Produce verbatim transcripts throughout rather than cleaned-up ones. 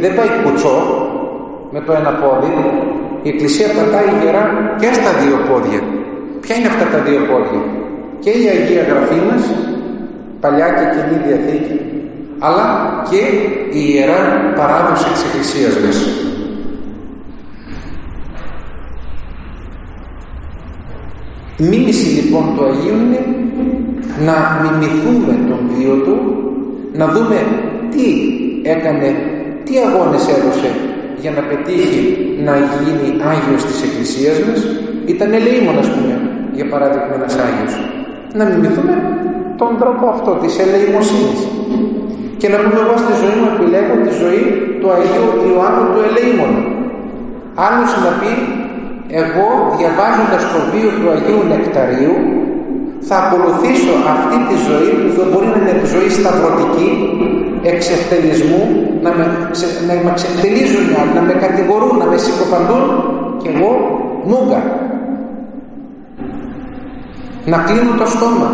δεν πάει κουτσό με το ένα πόδι. Η Εκκλησία πατάει γερά και στα δύο πόδια. Ποια είναι αυτά τα δύο πόδια? Και η Αγία Γραφή μας, Παλιά και Καινή Διαθήκη, αλλά και η Ιερά Παράδοση της Εκκλησίας μας. Η μίμηση λοιπόν του Αγίου είναι να μιμηθούμε τον βίο του, να δούμε τι έκανε, τι αγώνες έδωσε για να πετύχει να γίνει Άγιος της Εκκλησίας μας. Ήταν ελεήμων, ας πούμε, για παράδειγμα, ένας Άγιος. Να μιμηθούμε τον τρόπο αυτό της ελεημοσύνης και να πούμε, εγώ στη ζωή μου επιλέγω τη ζωή του Αγίου Ιωάννου του Ελεήμονα. Άλλος να πει, εγώ διαβάζοντας το βίο του Αγίου Νεκταρίου θα ακολουθήσω αυτή τη ζωή που δεν μπορεί να είναι ζωή σταυρωτική, εξευτελισμού, να με, ξε, να με ξεφτελίζουν οι άλλοι, να με κατηγορούν, να με συκοφαντούν και εγώ νούγκα. Να κλείνω το στόμα.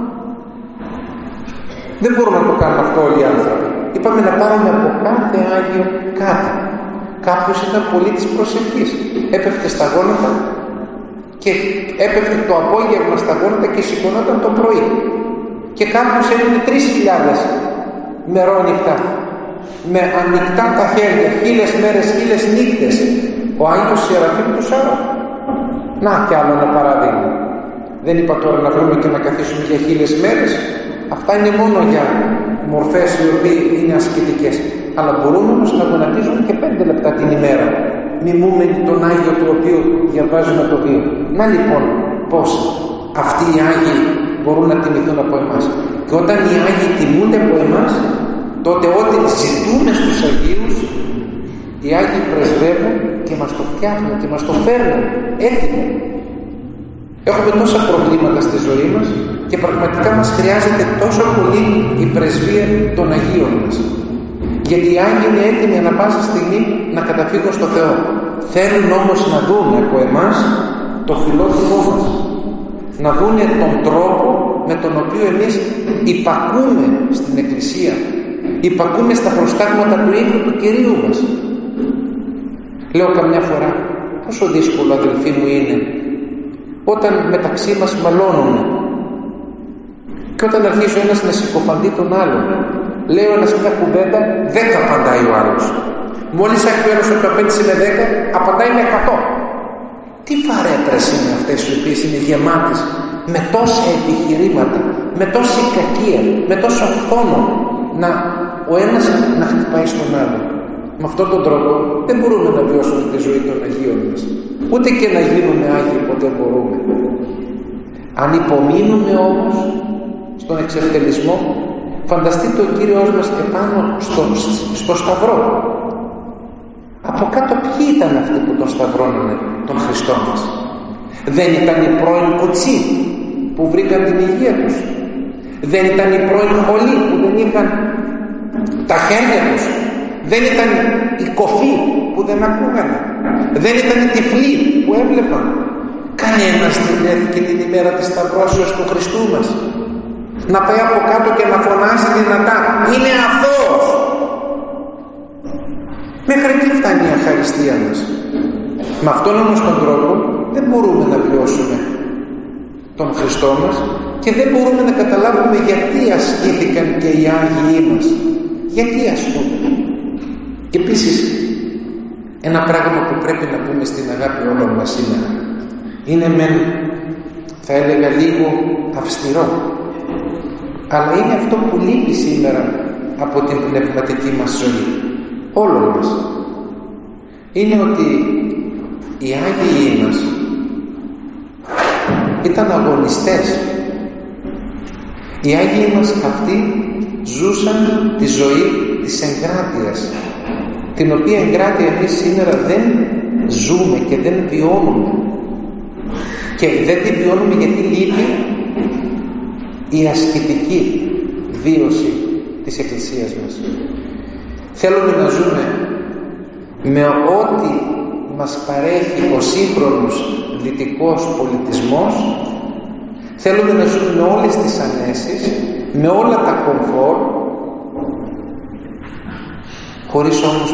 Δεν μπορούμε να το κάνουμε αυτό όλοι οι άνθρωποι. Είπαμε να πάρουμε από κάθε Άγιο κάτι. Κάποιος ήταν πολύ της προσευχής. Έπεφτε στα γόνατα και έπεφτε το απόγευμα στα γόνατα και σηκωνόταν το πρωί. Και κάποιος έμεινε τρεις χιλιάδες μερόνυχτα με ανοιχτά τα χέρια, χίλιες μέρες, χίλιες νύχτες. Ο Άγιος Σεραφείμ του Σάρα. Να κι άλλο ένα παράδειγμα. Δεν είπα τώρα να βρούμε και να καθίσουμε για χίλιες μέρες. Αυτά είναι μόνο για μορφές οι οποίες είναι ασκητικές. Αλλά μπορούμε όμως να γονατίζουμε και πέντε λεπτά την ημέρα, μιμούμενοι τον Άγιο του οποίου διαβάζουμε το βίο. Να λοιπόν πως αυτοί οι Άγιοι μπορούν να τιμηθούν από εμάς. Και όταν οι Άγιοι τιμούνται από εμάς, τότε ό,τι ζητούμε στους Αγίους, οι Άγιοι πρεσβεύουν και μας το φτιάχνουν και μας το φέρνουν έτοιμο. Έχουμε τόσα προβλήματα στη ζωή μας και πραγματικά μας χρειάζεται τόσο πολύ η πρεσβεία των Αγίων μας. Γιατί οι Άγιοι είναι έτοιμοι ανά πάσα στιγμή να καταφύγουν στο Θεό. Θέλουν όμως να δούνε από εμάς το φιλότιμό μας. Να δούνε τον τρόπο με τον οποίο εμείς υπακούμε στην Εκκλησία. Υπακούμε στα προστάγματα του ύφου του Κυρίου μας. Λέω καμιά φορά, πόσο δύσκολο, αδελφοί μου, είναι όταν μεταξύ μας μαλώνουμε και όταν αρχίζει ο ένας να συκοφαντεί τον άλλον. Λέει ο ένας μια κουβέντα, δέκα απαντάει ο άλλος. Μόλις έχει ο ένας ότι απέντησε με δέκα, απαντάει με εκατό. Τι φαρέτρες είναι αυτές οι οποίες είναι γεμάτες με τόσα επιχειρήματα, με τόση κακία, με τόσο φόνο, να ο ένας να χτυπάει στον άλλο. Με αυτόν τον τρόπο δεν μπορούμε να βιώσουμε τη ζωή των Αγίων μας. Ούτε και να γίνουμε Άγιοι ποτέ μπορούμε. Αν υπομείνουμε όμως στον εξευτελισμό, φανταστείτε ο Κύριος μας επάνω στο, στο σταυρό. Από κάτω ποιοι ήταν αυτοί που τον σταυρώνανε τον Χριστό μας? Δεν ήταν οι πρώην κουτσί που βρήκαν την υγεία τους? Δεν ήταν οι πρώην χολοί που δεν είχαν τα χέρια τους? Δεν ήταν οι κοφοί που δεν ακούγανε? Δεν ήταν οι τυφλοί που έβλεπαν? Κανένας δεν βρέθηκε την ημέρα της σταυρώσεως του Χριστού μας να πάει από κάτω και να φωνάσει δυνατά, είναι αθώος. Μέχρι εκεί φτάνει η αχαριστία μας. Με αυτόν όμως τον τρόπο δεν μπορούμε να βιώσουμε τον Χριστό μας και δεν μπορούμε να καταλάβουμε γιατί ασκήθηκαν και οι Άγιοι μας. Γιατί ασκούνται. Και επίσης ένα πράγμα που πρέπει να πούμε στην αγάπη όλων μας σήμερα, είναι μεν, θα έλεγα, λίγο αυστηρό, αλλά είναι αυτό που λείπει σήμερα από την πνευματική μας ζωή, όλων μας. Είναι ότι οι Άγιοι μας ήταν αγωνιστές. Οι Άγιοι μας αυτοί ζούσαν τη ζωή της εγκράτειας, την οποία εγκράτεια εμείς σήμερα δεν ζούμε και δεν βιώνουμε. Και δεν τη βιώνουμε γιατί λείπει η ασκητική βίωση της Εκκλησίας μας. Θέλουμε να ζούμε με ό,τι μας παρέχει ο σύγχρονος δυτικός πολιτισμός. Θέλουμε να ζούμε με όλες τις ανέσεις, με όλα τα κομφόρ, χωρίς όμως